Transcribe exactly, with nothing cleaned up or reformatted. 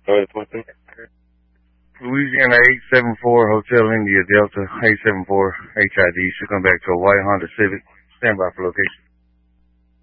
Uh, twenty. Louisiana eight seven four, Hotel India Delta, eight seven four H I D. Should come back to a white Honda Civic. Stand by for location.